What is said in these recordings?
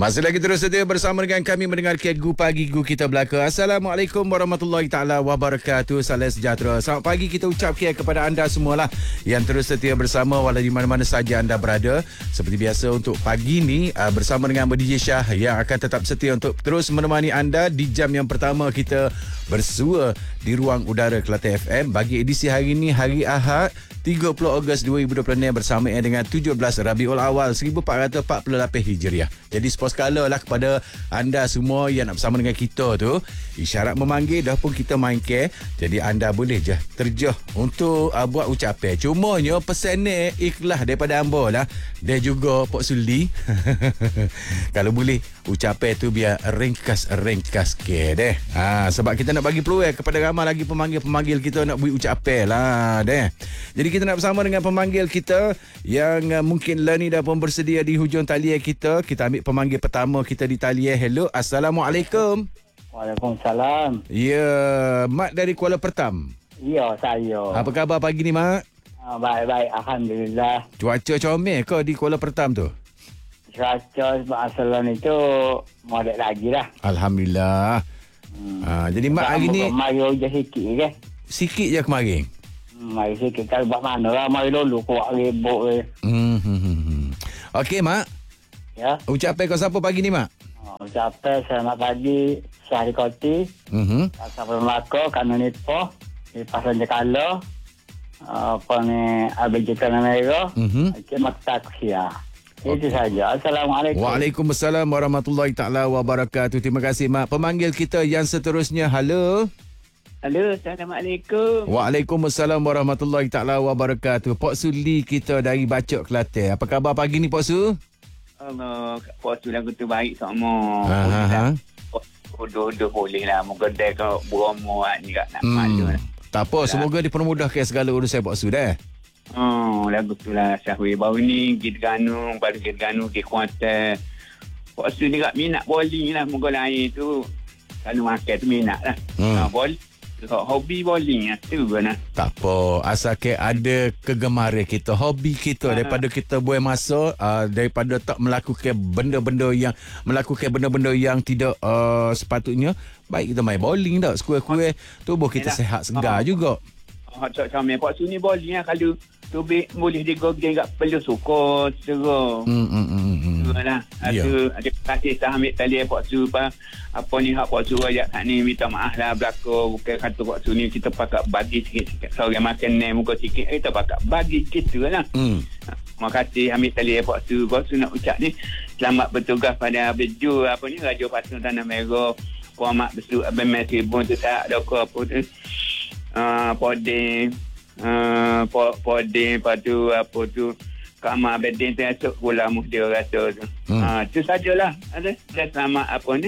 Masih lagi terus setia bersama dengan kami mendengar Gu Pagi Gu Kita Belaka. Assalamualaikum warahmatullahi taala wabarakatuh. Salam sejahtera. Selamat pagi kita ucap kepada anda semualah yang terus setia bersama walau di mana-mana saja anda berada. Seperti biasa untuk pagi ni bersama dengan DJ Syah yang akan tetap setia untuk terus menemani anda di jam yang pertama kita bersua di ruang udara Kelate FM bagi edisi hari ini, hari Ahad 30 Ogos 2026 bersama dengan 17 Rabiul Awal 1448 Hijriah. Jadi seposkala lah kepada anda semua yang nak bersama dengan kita tu, isyarat memanggil dah pun kita main care. Jadi anda boleh je terjah untuk buat ucapan. Cumanya pesan ni ikhlas daripada hamba lah. Dia juga Pok Suli. Kalau boleh ucapan tu biar ringkas ke deh. Sebab kita nak bagi peluang kepada ramai lagi pemanggil-pemanggil kita nak buat ucapan lah deh. Jadi kita nak bersama dengan pemanggil kita yang mungkin lah ni dah pun bersedia di hujung talian kita. Kita ambil pemanggil pertama kita di talian. Hello, Assalamualaikum. Waalaikumsalam. Ya, Mak dari Kuala Pertam. Ya, saya. Apa khabar pagi ni, Mak? Baik-baik, Alhamdulillah. Cuaca comel ke di Kuala Pertam tu? Cuaca sebab asalan itu modek lagi lah. Alhamdulillah. Jadi Mak hari ni mari hujan sikit ke? sikit je kemarin. Mari sikit kalau buat mana lah. Mari dulu kuat rebuk ke. Okey, Mak. Ya. Ucapan kau siapa pagi ni, Mak? Ucapan selamat pagi. Syahri Koti. Pasal Melaka, Kanun Ipoh. Di Pasal Jekala. Apa ni, ABJ Tanah Merah. Okey, Makta Kusia. Itu saja. Assalamualaikum. Waalaikumsalam warahmatullahi taala wabarakatuh. Terima kasih, Mak. Pemanggil kita yang seterusnya. Halo. Halo, Assalamualaikum. Waalaikumsalam warahmatullahi taala wabarakatuh. Pok Suli kita dari Bacok Kelantan. Apa khabar pagi ni, Pok Su? Allah, puasa lagu tu baik sama. Dua-dua boleh lah. Moga dia kau beromo ni kat nak malu lah. Tak apa, semoga dipermudahkan segala urusan Pok Su dah. Lagu tu lah Syahwi. Baru ni kita ganu, baru kita ganu ke Kuantan. Puasa ni kat minat bowling lah. Moga lain tu. Kalau makan tu minat lah. Bowling. Hobi bowling lah. Tu lah. Tak apa, asalkan ada kegemaran kita, hobi kita daripada kita buang masa, daripada tak melakukan benda-benda yang tidak sepatutnya. Baik kita main bowling tak, sekurang-kurang tubuh kita sihat segar juga. Tak comel Pak Su ni bowling lah. Kalau tubik boleh digogeng kat perlu suka segera. Lah. Ada kasih saya ambil talian Pak Su apa ni hak Pak Su ajak kat ni minta maaf lah belakang. Bukan kata Pak Su ni kita pakat bagi sikit-sikit. Seorang makan ni muka sikit kita pakat bagi gitu lah. Terima kasih ambil talian Pak Su. Pak Su nak ucap ni selamat bertugas pada Beju apa ni Raja Patung Tanah Merah. Puan Mak Besu Abang Matri Bun tu saya ada apa tu. Poding padu apa tu kamar bedin tu esok pula muda rasa tu. Tu sajalah. Ada selamat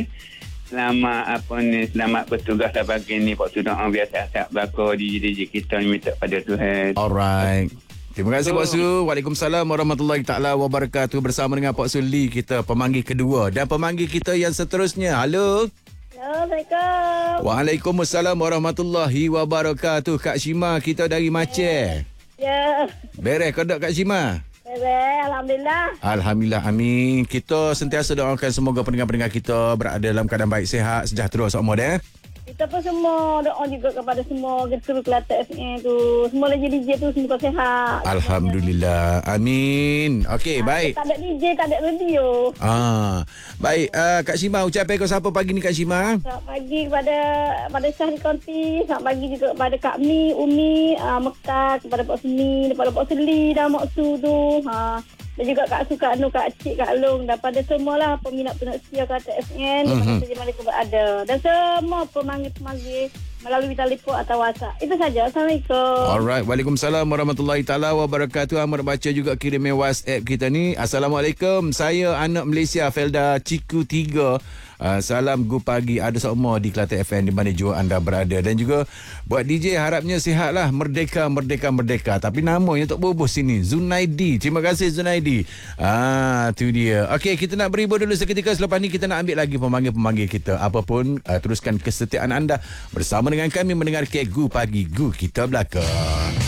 selamat bertugas lah pagi ni Pak Su doa biasa belaka DJ kita ni minta pada Tuhan. Alright. Terima kasih Pak Su. Waalaikumsalam warahmatullahi taala wabarakatuh. Bersama dengan Pak Suli kita pemanggil kedua dan pemanggil kita yang seterusnya. Halo. Assalamualaikum. Waalaikumsalam warahmatullahi wabarakatuh. Kak Shima kita dari Aceh. Ya. Beres kau dok Kak Shima? Beres, alhamdulillah. Alhamdulillah, amin. Kita sentiasa doakan semoga pendengar-pendengar kita berada dalam keadaan baik, sihat, sejahtera semua dah. Kita pun semua doa juga kepada semua kru Kelate FM tu. Semua lagi DJ tu semoga sihat. Alhamdulillah, amin. Okey, baik. Tak ada DJ, tak ada radio. Baik, Kak Shima, ucapan kau siapa pagi ni Kak Shima? Selamat pagi kepada Syahri Konti. Selamat pagi juga kepada Kak Mi, Umi, Mekah, kepada Pak Suni, kepada Pak Seli dan Mak Su tu. Dan juga Kak Su, Kak Nur, Kak Cik, Kak Long. Daripada semualah peminat-peminat setia Kelate FM. Di mana saja mereka berada. Dan semua pemanggil-pemanggil melalui telefon atau WhatsApp. Itu saja. Assalamualaikum. Alright. Waalaikumsalam warahmatullahi taala wabarakatuh. Amar baca juga kirimin WhatsApp kita ni. Assalamualaikum. Saya anak Malaysia Felda Ciku 3. Salam Gu Pagi ada semua di Kelate FM di mana jua anda berada. Dan juga buat DJ harapnya sihatlah. Merdeka, merdeka, merdeka. Tapi namanya tak bobos sini. Zunaidi. Terima kasih Zunaidi. Tu dia. Okey, kita nak beribu dulu seketika. Selepas ni kita nak ambil lagi pemanggil-pemanggil kita. Apapun, teruskan kesetiaan anda bersama dengan kami mendengar Gu Pagi Gu Kita Belaka.